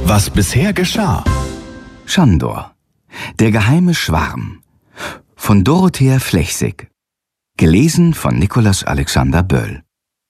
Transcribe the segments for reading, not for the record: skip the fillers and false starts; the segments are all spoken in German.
Was bisher geschah. Schandor. Der geheime Schwarm. Von Dorothea Flechsig. Gelesen von Nikolaus Alexander Böll.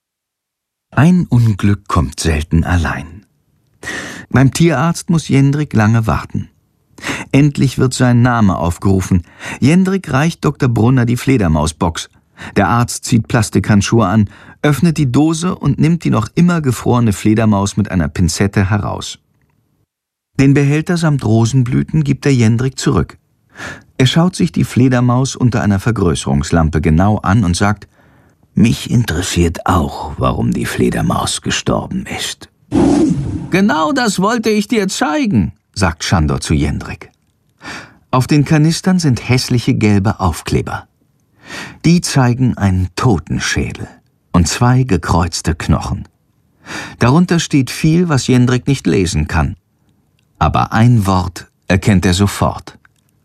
Ein Unglück kommt selten allein. Beim Tierarzt muss Jendrik lange warten. Endlich wird sein Name aufgerufen. Jendrik reicht Dr. Brunner die Fledermausbox. Der Arzt zieht Plastikhandschuhe an, öffnet die Dose und nimmt die noch immer gefrorene Fledermaus mit einer Pinzette heraus. Den Behälter samt Rosenblüten gibt er Jendrik zurück. Er schaut sich die Fledermaus unter einer Vergrößerungslampe genau an und sagt: »Mich interessiert auch, warum die Fledermaus gestorben ist.« »Genau das wollte ich dir zeigen«, sagt Schandor zu Jendrik. Auf den Kanistern sind hässliche gelbe Aufkleber. Die zeigen einen Totenschädel und 2 gekreuzte Knochen. Darunter steht viel, was Jendrik nicht lesen kann. Aber ein Wort erkennt er sofort: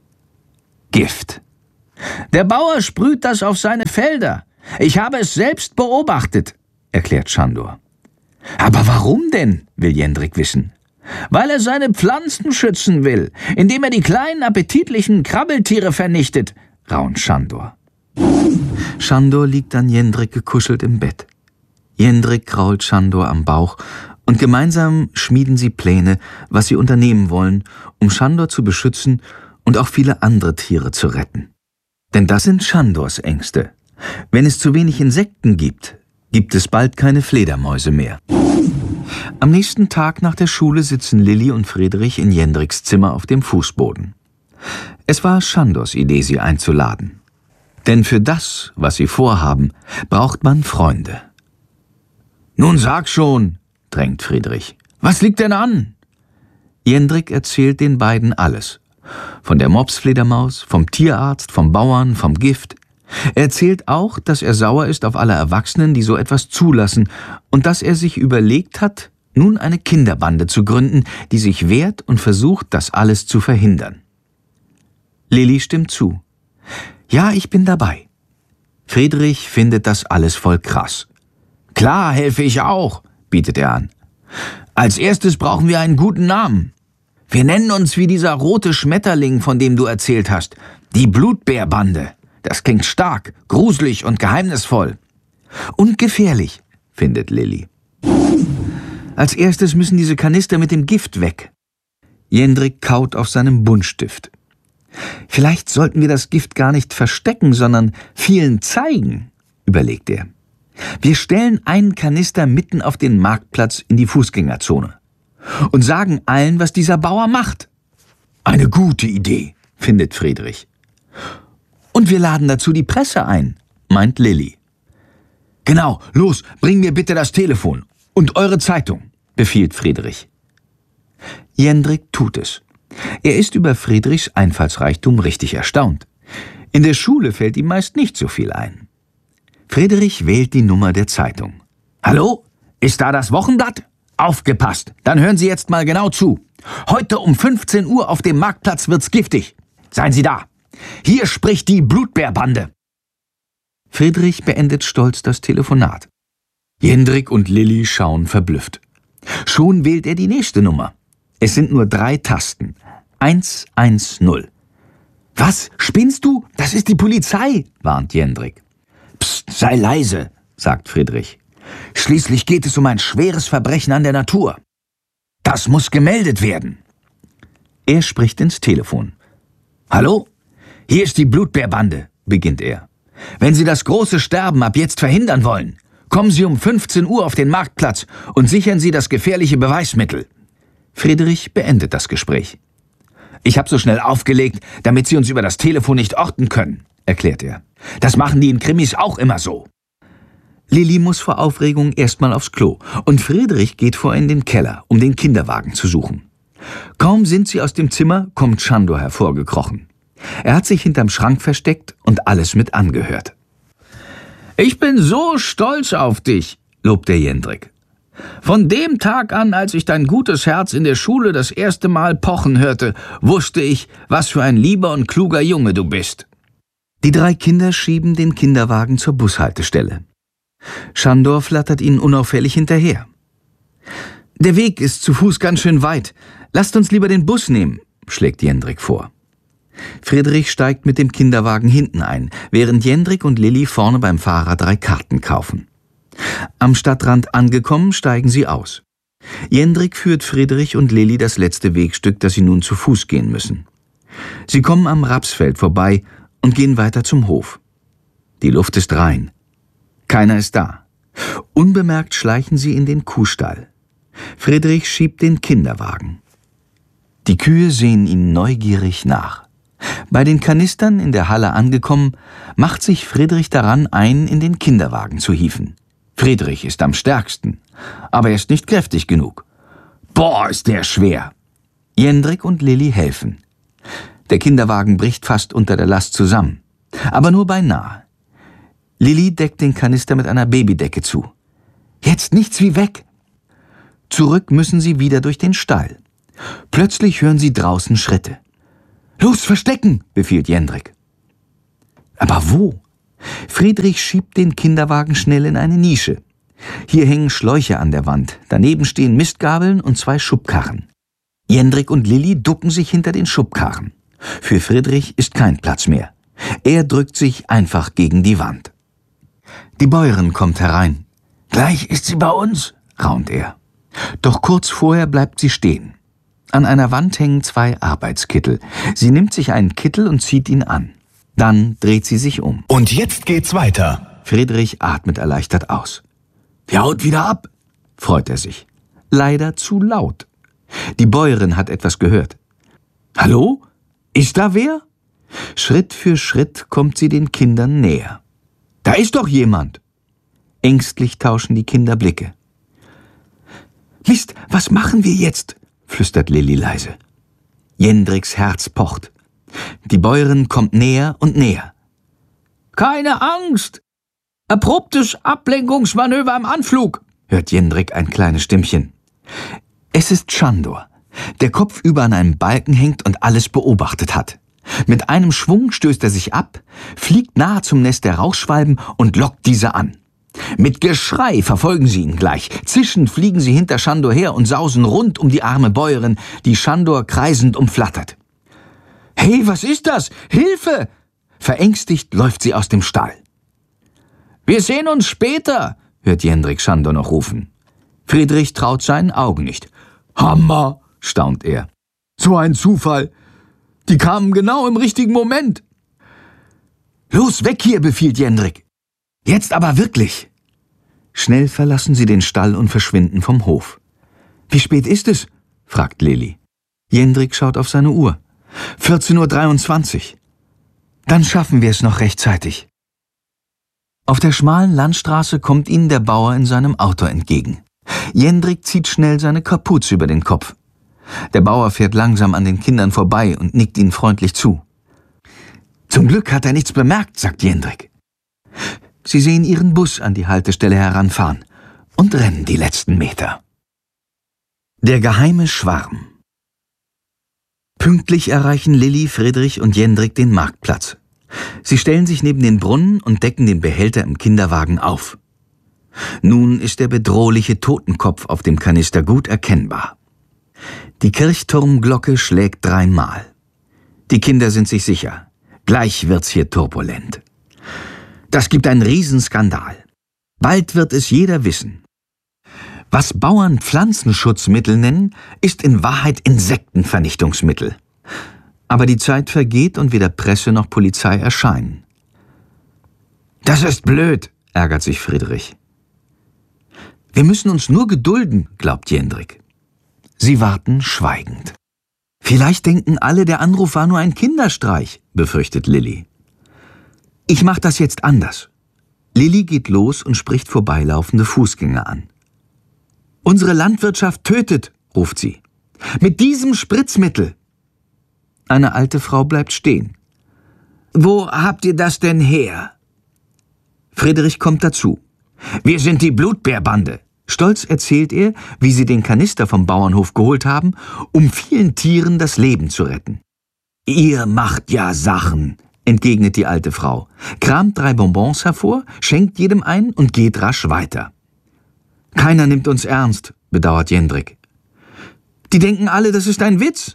Gift. »Der Bauer sprüht das auf seine Felder. Ich habe es selbst beobachtet«, erklärt Schandor. »Aber warum denn?«, will Jendrik wissen. »Weil er seine Pflanzen schützen will, indem er die kleinen appetitlichen Krabbeltiere vernichtet«, raunt Schandor. Schandor liegt an Jendrik gekuschelt im Bett. Jendrik krault Schandor am Bauch und gemeinsam schmieden sie Pläne, was sie unternehmen wollen, um Schandor zu beschützen und auch viele andere Tiere zu retten. Denn das sind Schandors Ängste. Wenn es zu wenig Insekten gibt, gibt es bald keine Fledermäuse mehr. Am nächsten Tag nach der Schule sitzen Lilli und Friedrich in Jendriks Zimmer auf dem Fußboden. Es war Schandors Idee, sie einzuladen. Denn für das, was sie vorhaben, braucht man Freunde. »Nun sag schon«, drängt Friedrich. »Was liegt denn an?« Jendrik erzählt den beiden alles. Von der Mopsfledermaus, vom Tierarzt, vom Bauern, vom Gift. Er erzählt auch, dass er sauer ist auf alle Erwachsenen, die so etwas zulassen, und dass er sich überlegt hat, nun eine Kinderbande zu gründen, die sich wehrt und versucht, das alles zu verhindern. Lilli stimmt zu. »Ja, ich bin dabei.« Friedrich findet das alles voll krass. »Klar, helfe ich auch«, bietet er an. »Als erstes brauchen wir einen guten Namen. Wir nennen uns wie dieser rote Schmetterling, von dem du erzählt hast. Die Blutbärbande. Das klingt stark, gruselig und geheimnisvoll.« »Und gefährlich«, findet Lilli. »Als erstes müssen diese Kanister mit dem Gift weg.« Jendrik kaut auf seinem Buntstift. »Vielleicht sollten wir das Gift gar nicht verstecken, sondern vielen zeigen«, überlegt er. »Wir stellen einen Kanister mitten auf den Marktplatz in die Fußgängerzone und sagen allen, was dieser Bauer macht.« »Eine gute Idee«, findet Friedrich. »Und wir laden dazu die Presse ein«, meint Lilli. »Genau, los, bring mir bitte das Telefon und eure Zeitung«, befiehlt Friedrich. Jendrik tut es. Er ist über Friedrichs Einfallsreichtum richtig erstaunt. In der Schule fällt ihm meist nicht so viel ein. Friedrich wählt die Nummer der Zeitung. »Hallo? Ist da das Wochenblatt? Aufgepasst, dann hören Sie jetzt mal genau zu. Heute um 15 Uhr auf dem Marktplatz wird's giftig. Seien Sie da. Hier spricht die Blutbärbande.« Friedrich beendet stolz das Telefonat. Jendrik und Lilli schauen verblüfft. Schon wählt er die nächste Nummer. Es sind nur 3 Tasten. 110. »Was, spinnst du? Das ist die Polizei«, warnt Jendrik. »Psst, sei leise«, sagt Friedrich. »Schließlich geht es um ein schweres Verbrechen an der Natur. Das muss gemeldet werden.« Er spricht ins Telefon. »Hallo? Hier ist die Blutbärbande«, beginnt er. »Wenn Sie das große Sterben ab jetzt verhindern wollen, kommen Sie um 15 Uhr auf den Marktplatz und sichern Sie das gefährliche Beweismittel.« Friedrich beendet das Gespräch. »Ich habe so schnell aufgelegt, damit Sie uns über das Telefon nicht orten können«, erklärt er. »Das machen die in Krimis auch immer so.« Lilli muss vor Aufregung erstmal aufs Klo und Friedrich geht vor in den Keller, um den Kinderwagen zu suchen. Kaum sind sie aus dem Zimmer, kommt Schandor hervorgekrochen. Er hat sich hinterm Schrank versteckt und alles mit angehört. »Ich bin so stolz auf dich«, lobt der Jendrik. »Von dem Tag an, als ich dein gutes Herz in der Schule das erste Mal pochen hörte, wusste ich, was für ein lieber und kluger Junge du bist.« Die 3 Kinder schieben den Kinderwagen zur Bushaltestelle. Schandor flattert ihnen unauffällig hinterher. »Der Weg ist zu Fuß ganz schön weit. Lasst uns lieber den Bus nehmen«, schlägt Jendrik vor. Friedrich steigt mit dem Kinderwagen hinten ein, während Jendrik und Lilli vorne beim Fahrer 3 Karten kaufen. Am Stadtrand angekommen, steigen sie aus. Jendrik führt Friedrich und Lilli das letzte Wegstück, das sie nun zu Fuß gehen müssen. Sie kommen am Rapsfeld vorbei und gehen weiter zum Hof. Die Luft ist rein. Keiner ist da. Unbemerkt schleichen sie in den Kuhstall. Friedrich schiebt den Kinderwagen. Die Kühe sehen ihnen neugierig nach. Bei den Kanistern in der Halle angekommen, macht sich Friedrich daran, einen in den Kinderwagen zu hieven. Friedrich ist am stärksten, aber er ist nicht kräftig genug. Boah, ist der schwer! Jendrik und Lilli helfen. Der Kinderwagen bricht fast unter der Last zusammen, aber nur beinahe. Lilli deckt den Kanister mit einer Babydecke zu. Jetzt nichts wie weg! Zurück müssen sie wieder durch den Stall. Plötzlich hören sie draußen Schritte. »Los, verstecken«, befiehlt Jendrik. Aber wo? Friedrich schiebt den Kinderwagen schnell in eine Nische. Hier hängen Schläuche an der Wand, daneben stehen Mistgabeln und 2 Schubkarren. Jendrik und Lilli ducken sich hinter den Schubkarren. Für Friedrich ist kein Platz mehr. Er drückt sich einfach gegen die Wand. Die Bäuerin kommt herein. »Gleich ist sie bei uns«, raunt er. Doch kurz vorher bleibt sie stehen. An einer Wand hängen 2 Arbeitskittel. Sie nimmt sich einen Kittel und zieht ihn an. Dann dreht sie sich um. Und jetzt geht's weiter. Friedrich atmet erleichtert aus. »Wer haut wieder ab?«, freut er sich. Leider zu laut. Die Bäuerin hat etwas gehört. »Hallo? Ist da wer?« Schritt für Schritt kommt sie den Kindern näher. »Da ist doch jemand!« Ängstlich tauschen die Kinder Blicke. »Mist, was machen wir jetzt?«, flüstert Lilli leise. Jendriks Herz pocht. Die Bäuerin kommt näher und näher. »Keine Angst! Erprobtes Ablenkungsmanöver im Anflug«, hört Jendrik ein kleines Stimmchen. Es ist Schandor, der kopfüber an einem Balken hängt und alles beobachtet hat. Mit einem Schwung stößt er sich ab, fliegt nahe zum Nest der Rauchschwalben und lockt diese an. Mit Geschrei verfolgen sie ihn gleich. Zischend fliegen sie hinter Schandor her und sausen rund um die arme Bäuerin, die Schandor kreisend umflattert. »Hey, was ist das? Hilfe!« Verängstigt läuft sie aus dem Stall. »Wir sehen uns später«, hört Jendrik Schandor noch rufen. Friedrich traut seinen Augen nicht. »Hammer«, staunt er. »So ein Zufall. Die kamen genau im richtigen Moment.« »Los, weg hier«, befiehlt Jendrik. »Jetzt aber wirklich!« Schnell verlassen sie den Stall und verschwinden vom Hof. »Wie spät ist es?«, fragt Lilli. Jendrik schaut auf seine Uhr. 14:23 Uhr. Dann schaffen wir es noch rechtzeitig. Auf der schmalen Landstraße kommt ihnen der Bauer in seinem Auto entgegen. Jendrik zieht schnell seine Kapuze über den Kopf. Der Bauer fährt langsam an den Kindern vorbei und nickt ihnen freundlich zu. »Zum Glück hat er nichts bemerkt«, sagt Jendrik. Sie sehen ihren Bus an die Haltestelle heranfahren und rennen die letzten Meter. Der geheime Schwarm. Pünktlich erreichen Lilli, Friedrich und Jendrik den Marktplatz. Sie stellen sich neben den Brunnen und decken den Behälter im Kinderwagen auf. Nun ist der bedrohliche Totenkopf auf dem Kanister gut erkennbar. Die Kirchturmglocke schlägt 3-mal. Die Kinder sind sich sicher. Gleich wird's hier turbulent. Das gibt einen Riesenskandal. Bald wird es jeder wissen. Was Bauern Pflanzenschutzmittel nennen, ist in Wahrheit Insektenvernichtungsmittel. Aber die Zeit vergeht und weder Presse noch Polizei erscheinen. »Das ist blöd«, ärgert sich Friedrich. »Wir müssen uns nur gedulden«, glaubt Jendrik. Sie warten schweigend. »Vielleicht denken alle, der Anruf war nur ein Kinderstreich«, befürchtet Lilli. »Ich mach das jetzt anders.« Lilli geht los und spricht vorbeilaufende Fußgänger an. »Unsere Landwirtschaft tötet«, ruft sie. »Mit diesem Spritzmittel.« Eine alte Frau bleibt stehen. »Wo habt ihr das denn her?« Friedrich kommt dazu. »Wir sind die Blutbärbande.« Stolz erzählt er, wie sie den Kanister vom Bauernhof geholt haben, um vielen Tieren das Leben zu retten. »Ihr macht ja Sachen«, entgegnet die alte Frau, kramt 3 Bonbons hervor, schenkt jedem ein und geht rasch weiter. »Keiner nimmt uns ernst«, bedauert Jendrik. Die denken alle, das ist ein Witz.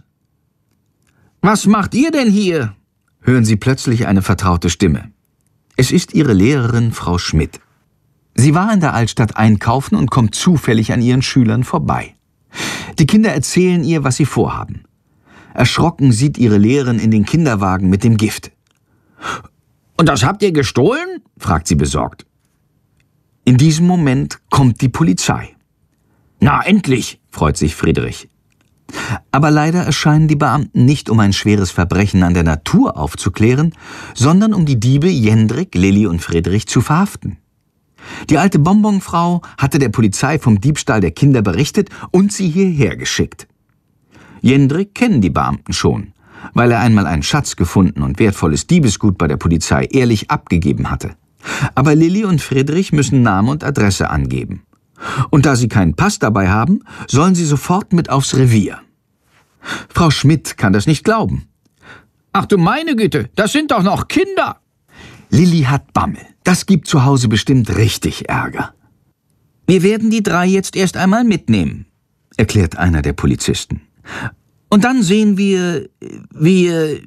Was macht ihr denn hier? Hören sie plötzlich eine vertraute Stimme. Es ist ihre Lehrerin, Frau Schmidt. Sie war in der Altstadt einkaufen und kommt zufällig an ihren Schülern vorbei. Die Kinder erzählen ihr, was sie vorhaben. Erschrocken sieht ihre Lehrerin in den Kinderwagen mit dem Gift. »Und das habt ihr gestohlen?« fragt sie besorgt. In diesem Moment kommt die Polizei. »Na, endlich«, freut sich Friedrich. Aber leider erscheinen die Beamten nicht, um ein schweres Verbrechen an der Natur aufzuklären, sondern um die Diebe Jendrik, Lilli und Friedrich zu verhaften. Die alte Bonbonfrau hatte der Polizei vom Diebstahl der Kinder berichtet und sie hierher geschickt. Jendrik kennen die Beamten schon, weil er einmal einen Schatz gefunden und wertvolles Diebesgut bei der Polizei ehrlich abgegeben hatte. Aber Lilli und Friedrich müssen Name und Adresse angeben. Und da sie keinen Pass dabei haben, sollen sie sofort mit aufs Revier. Frau Schmidt kann das nicht glauben. »Ach du meine Güte, das sind doch noch Kinder!« Lilli hat Bammel. Das gibt zu Hause bestimmt richtig Ärger. »Wir werden die 3 jetzt erst einmal mitnehmen«, erklärt einer der Polizisten. »Und dann sehen wir, wie...«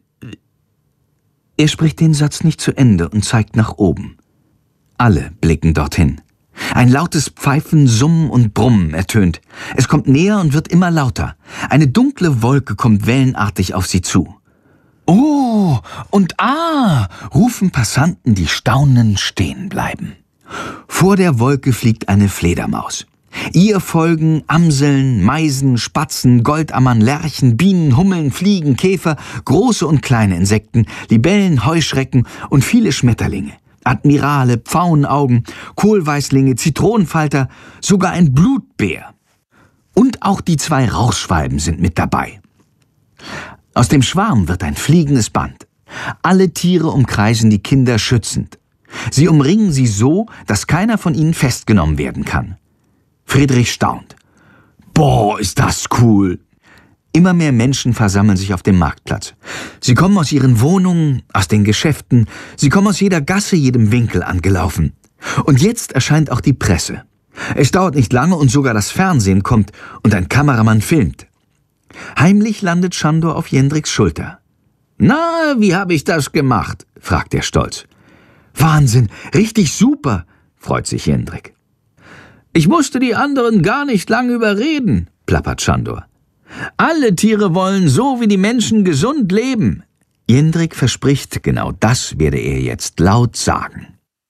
Er spricht den Satz nicht zu Ende und zeigt nach oben. Alle blicken dorthin. Ein lautes Pfeifen, Summen und Brummen ertönt. Es kommt näher und wird immer lauter. Eine dunkle Wolke kommt wellenartig auf sie zu. »Oh und ah«, rufen Passanten, die staunend stehen bleiben. Vor der Wolke fliegt eine Fledermaus. Ihr folgen Amseln, Meisen, Spatzen, Goldammern, Lerchen, Bienen, Hummeln, Fliegen, Käfer, große und kleine Insekten, Libellen, Heuschrecken und viele Schmetterlinge. Admirale, Pfauenaugen, Kohlweißlinge, Zitronenfalter, sogar ein Blutbär. Und auch die 2 Rauchschwalben sind mit dabei. Aus dem Schwarm wird ein fliegendes Band. Alle Tiere umkreisen die Kinder schützend. Sie umringen sie so, dass keiner von ihnen festgenommen werden kann. Friedrich staunt. »Boah, ist das cool!« Immer mehr Menschen versammeln sich auf dem Marktplatz. Sie kommen aus ihren Wohnungen, aus den Geschäften, sie kommen aus jeder Gasse, jedem Winkel angelaufen. Und jetzt erscheint auch die Presse. Es dauert nicht lange und sogar das Fernsehen kommt und ein Kameramann filmt. Heimlich landet Schandor auf Jendriks Schulter. »Na, wie habe ich das gemacht?« fragt er stolz. »Wahnsinn, richtig super«, freut sich Jendrik. »Ich musste die anderen gar nicht lange überreden«, plappert Schandor. »Alle Tiere wollen so wie die Menschen gesund leben.« Jendrik verspricht, genau das werde er jetzt laut sagen.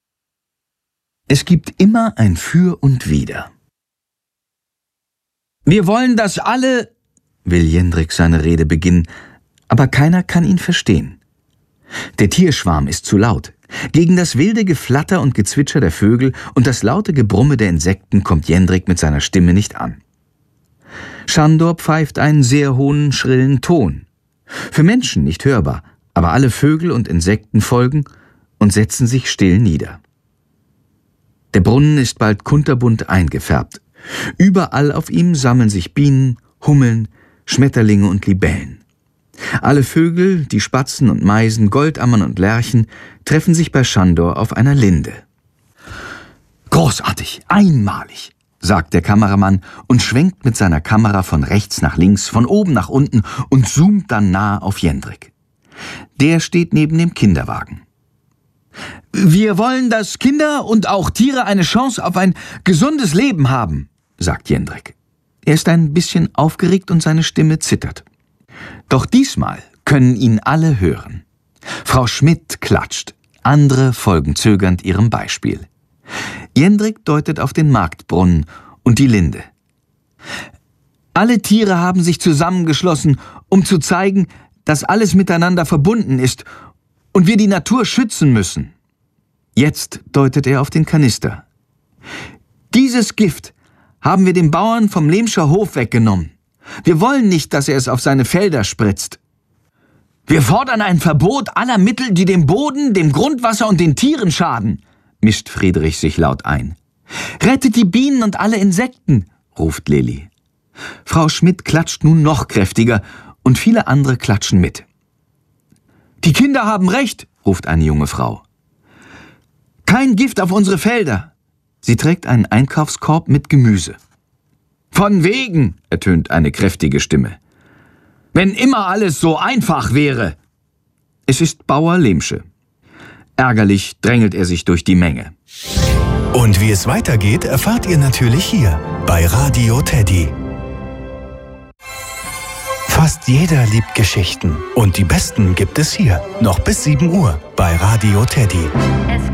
Es gibt immer ein Für und Wider. »Wir wollen das alle«, will Jendrik seine Rede beginnen, aber keiner kann ihn verstehen. Der Tierschwarm ist zu laut. Gegen das wilde Geflatter und Gezwitscher der Vögel und das laute Gebrumme der Insekten kommt Jendrik mit seiner Stimme nicht an. Schandor pfeift einen sehr hohen, schrillen Ton. Für Menschen nicht hörbar, aber alle Vögel und Insekten folgen und setzen sich still nieder. Der Brunnen ist bald kunterbunt eingefärbt. Überall auf ihm sammeln sich Bienen, Hummeln, Schmetterlinge und Libellen. Alle Vögel, die Spatzen und Meisen, Goldammern und Lerchen, treffen sich bei Schandor auf einer Linde. »Großartig, einmalig«, sagt der Kameramann und schwenkt mit seiner Kamera von rechts nach links, von oben nach unten und zoomt dann nah auf Jendrik. Der steht neben dem Kinderwagen. »Wir wollen, dass Kinder und auch Tiere eine Chance auf ein gesundes Leben haben«, sagt Jendrik. Er ist ein bisschen aufgeregt und seine Stimme zittert. Doch diesmal können ihn alle hören. Frau Schmidt klatscht, andere folgen zögernd ihrem Beispiel. Jendrik deutet auf den Marktbrunnen und die Linde. Alle Tiere haben sich zusammengeschlossen, um zu zeigen, dass alles miteinander verbunden ist und wir die Natur schützen müssen. Jetzt deutet er auf den Kanister. Dieses Gift haben wir dem Bauern vom Lehmscher Hof weggenommen. Wir wollen nicht, dass er es auf seine Felder spritzt. Wir fordern ein Verbot aller Mittel, die dem Boden, dem Grundwasser und den Tieren schaden, mischt Friedrich sich laut ein. Rettet die Bienen und alle Insekten, ruft Lilli. Frau Schmidt klatscht nun noch kräftiger und viele andere klatschen mit. Die Kinder haben recht, ruft eine junge Frau. Kein Gift auf unsere Felder. Sie trägt einen Einkaufskorb mit Gemüse. Von wegen, ertönt eine kräftige Stimme. Wenn immer alles so einfach wäre. Es ist Bauer Lemsche. Ärgerlich drängelt er sich durch die Menge. Und wie es weitergeht, erfahrt ihr natürlich hier bei Radio Teddy. Fast jeder liebt Geschichten und die besten gibt es hier. Noch bis 7 Uhr bei Radio Teddy.